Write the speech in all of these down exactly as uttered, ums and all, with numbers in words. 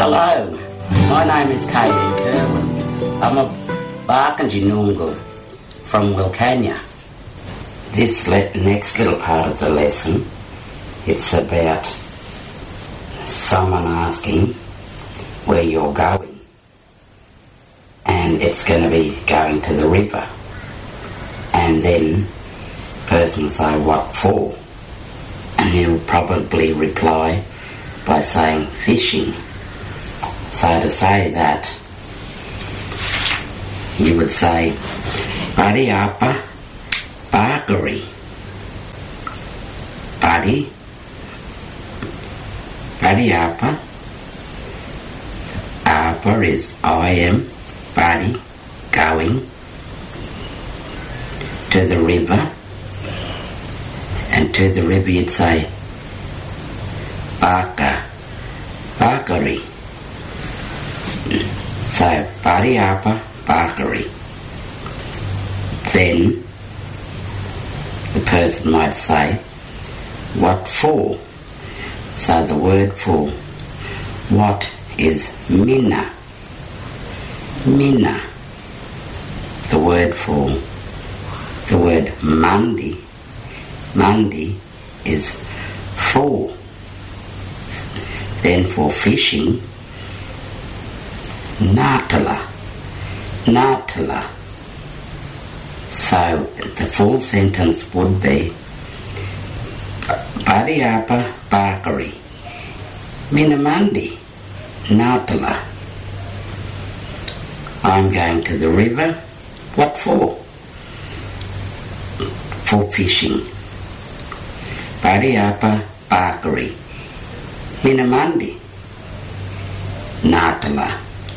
Hello, my name is Kayleen Kerwin. I'm a Barkindji Noongar from Wilcannia. This le- next little part of the lesson, it's about someone asking where you're going. And it's going to be going to the river. And then the person will say, what for? And he'll probably reply by saying fishing. So to say that, you would say, Buddy Apa Barkery. Buddy. Buddy Apa. Apa is I am. Buddy. Going. To the river. And to the river you'd say, Barker. Barkery. So, Buddy Apa Barkery. Then, the person might say, what for? So the word for what is minna. Minna. The word for, the word Monday. Monday is for. Then for fishing, Natala. Natala. So the full sentence would be Buddy Apa Barkery. Minamandi. Natala. I'm going to the river. What for? For fishing. Buddy Apa Barkery. Minamandi. Natala.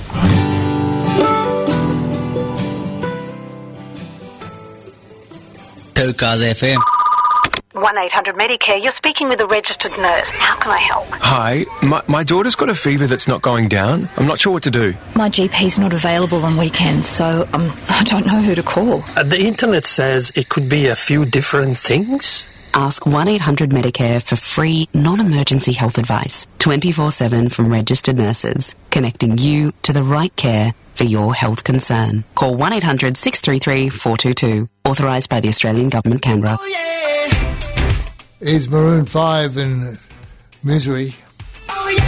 Tokaz F M. one eight hundred Medicare, you're speaking with a registered nurse. How can I help? Hi, my, my daughter's got a fever that's not going down. I'm not sure what to do. My G P's not available on weekends, so um, I don't know who to call. Uh, the internet says it could be a few different things. Ask one eight hundred Medicare for free, non-emergency health advice, twenty-four seven from registered nurses, connecting you to the right care for your health concern. Call one eight hundred six three three four two two. Authorised by the Australian Government, Canberra. Oh, yeah. Is Maroon five and Misery.